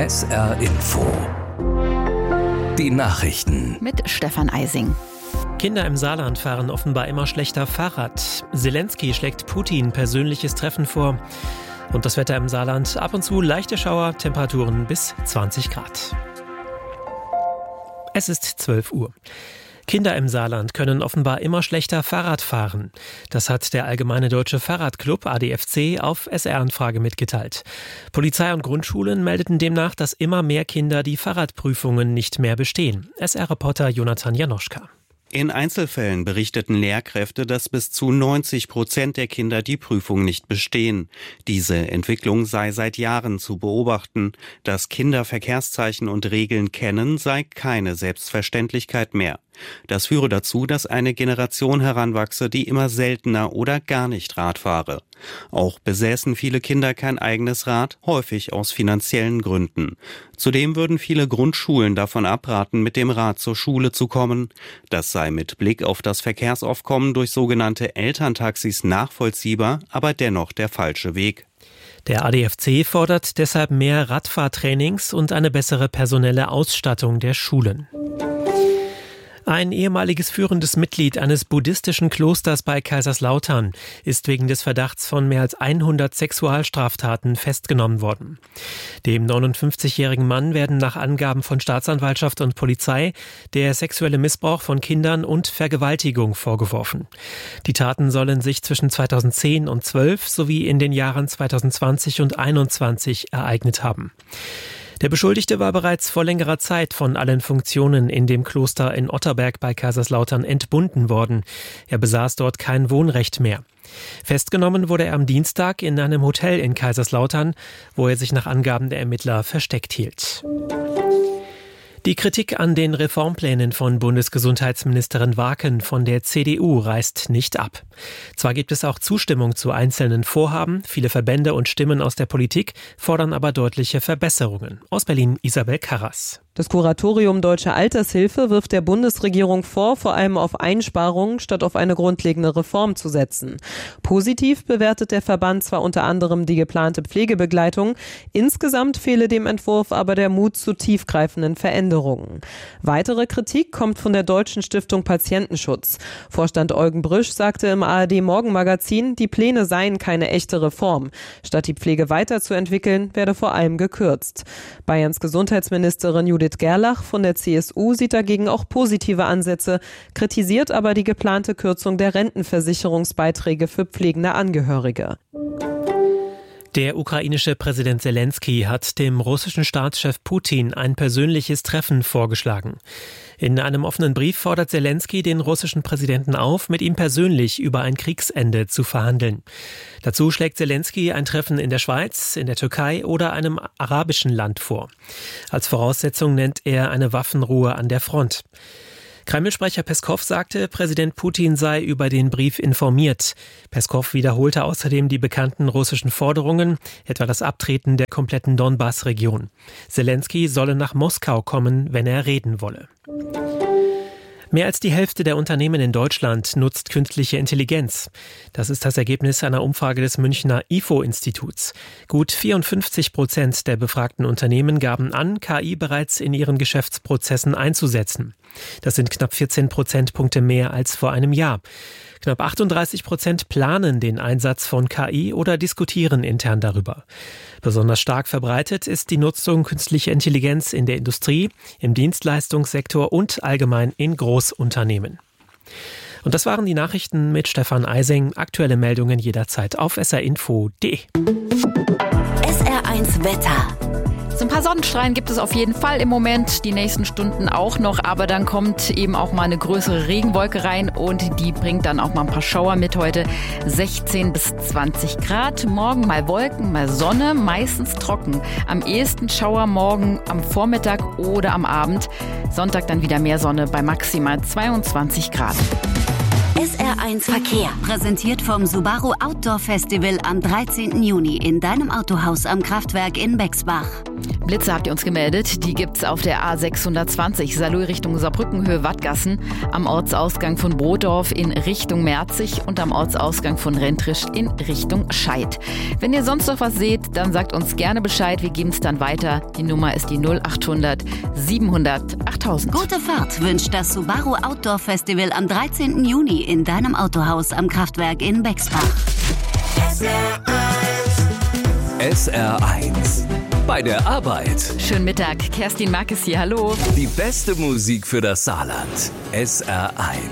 SR Info. Die Nachrichten. Mit Stefan Eising. Kinder im Saarland fahren offenbar immer schlechter Fahrrad. Zelensky schlägt Putin persönliches Treffen vor. Und das Wetter im Saarland: ab und zu leichte Schauer, Temperaturen bis 20 Grad. Es ist 12 Uhr. Kinder im Saarland können offenbar immer schlechter Fahrrad fahren. Das hat der Allgemeine Deutsche Fahrradclub ADFC auf SR-Anfrage mitgeteilt. Polizei und Grundschulen meldeten demnach, dass immer mehr Kinder die Fahrradprüfungen nicht mehr bestehen. SR-Reporter Jonathan Janoschka. In Einzelfällen berichteten Lehrkräfte, dass bis zu 90% der Kinder die Prüfung nicht bestehen. Diese Entwicklung sei seit Jahren zu beobachten. Dass Kinder Verkehrszeichen und Regeln kennen, sei keine Selbstverständlichkeit mehr. Das führe dazu, dass eine Generation heranwachse, die immer seltener oder gar nicht Rad fahre. Auch besäßen viele Kinder kein eigenes Rad, häufig aus finanziellen Gründen. Zudem würden viele Grundschulen davon abraten, mit dem Rad zur Schule zu kommen. Das sei mit Blick auf das Verkehrsaufkommen durch sogenannte Elterntaxis nachvollziehbar, aber dennoch der falsche Weg. Der ADFC fordert deshalb mehr Radfahrtrainings und eine bessere personelle Ausstattung der Schulen. Ein ehemaliges führendes Mitglied eines buddhistischen Klosters bei Kaiserslautern ist wegen des Verdachts von mehr als 100 Sexualstraftaten festgenommen worden. Dem 59-jährigen Mann werden nach Angaben von Staatsanwaltschaft und Polizei der sexuelle Missbrauch von Kindern und Vergewaltigung vorgeworfen. Die Taten sollen sich zwischen 2010 und 12 sowie in den Jahren 2020 und 2021 ereignet haben. Der Beschuldigte war bereits vor längerer Zeit von allen Funktionen in dem Kloster in Otterberg bei Kaiserslautern entbunden worden. Er besaß dort kein Wohnrecht mehr. Festgenommen wurde er am Dienstag in einem Hotel in Kaiserslautern, wo er sich nach Angaben der Ermittler versteckt hielt. Die Kritik an den Reformplänen von Bundesgesundheitsministerin Waken von der CDU reißt nicht ab. Zwar gibt es auch Zustimmung zu einzelnen Vorhaben, viele Verbände und Stimmen aus der Politik fordern aber deutliche Verbesserungen. Aus Berlin Isabel Karras. Das Kuratorium Deutsche Altershilfe wirft der Bundesregierung vor allem auf Einsparungen statt auf eine grundlegende Reform zu setzen. Positiv bewertet der Verband zwar unter anderem die geplante Pflegebegleitung, insgesamt fehle dem Entwurf aber der Mut zu tiefgreifenden Veränderungen. Weitere Kritik kommt von der Deutschen Stiftung Patientenschutz. Vorstand Eugen Brüsch sagte im ARD-Morgenmagazin, die Pläne seien keine echte Reform. Statt die Pflege weiterzuentwickeln, werde vor allem gekürzt. Bayerns Gesundheitsministerin Judith Gerlach von der CSU sieht dagegen auch positive Ansätze, kritisiert aber die geplante Kürzung der Rentenversicherungsbeiträge für pflegende Angehörige. Der ukrainische Präsident Zelensky hat dem russischen Staatschef Putin ein persönliches Treffen vorgeschlagen. In einem offenen Brief fordert Zelensky den russischen Präsidenten auf, mit ihm persönlich über ein Kriegsende zu verhandeln. Dazu schlägt Zelensky ein Treffen in der Schweiz, in der Türkei oder einem arabischen Land vor. Als Voraussetzung nennt er eine Waffenruhe an der Front. Kreml-Sprecher Peskow sagte, Präsident Putin sei über den Brief informiert. Peskow wiederholte außerdem die bekannten russischen Forderungen, etwa das Abtreten der kompletten Donbass-Region. Zelensky solle nach Moskau kommen, wenn er reden wolle. Mehr als die Hälfte der Unternehmen in Deutschland nutzt künstliche Intelligenz. Das ist das Ergebnis einer Umfrage des Münchner IFO-Instituts. Gut 54% der befragten Unternehmen gaben an, KI bereits in ihren Geschäftsprozessen einzusetzen. Das sind knapp 14 Prozentpunkte mehr als vor einem Jahr. Knapp 38% planen den Einsatz von KI oder diskutieren intern darüber. Besonders stark verbreitet ist die Nutzung künstlicher Intelligenz in der Industrie, im Dienstleistungssektor und allgemein in Großunternehmen. Und das waren die Nachrichten mit Stefan Eising. Aktuelle Meldungen jederzeit auf srinfo.de. SR1 Wetter. So ein paar Sonnenstrahlen gibt es auf jeden Fall im Moment, die nächsten Stunden auch noch, aber dann kommt eben auch mal eine größere Regenwolke rein und die bringt dann auch mal ein paar Schauer mit heute. 16 bis 20 Grad, morgen mal Wolken, mal Sonne, meistens trocken. Am ehesten Schauer morgen am Vormittag oder am Abend. Sonntag dann wieder mehr Sonne bei maximal 22 Grad. SR1 Verkehr, präsentiert vom Subaru Outdoor Festival am 13. Juni in deinem Autohaus am Kraftwerk in Bexbach. Blitze habt ihr uns gemeldet. Die gibt's auf der A620 Saarlouis Richtung Saarbrücken, Höhe Wattgassen, am Ortsausgang von Brodorf in Richtung Merzig und am Ortsausgang von Rentrisch in Richtung Scheid. Wenn ihr sonst noch was seht, dann sagt uns gerne Bescheid. Wir geben es dann weiter. Die Nummer ist die 0800 700 8000. Gute Fahrt wünscht das Subaru Outdoor Festival am 13. Juni in deinem Autohaus am Kraftwerk in Bexbach. SR1 bei der Arbeit. Schönen Mittag, Kerstin Markes hier, hallo. Die beste Musik für das Saarland. SR1.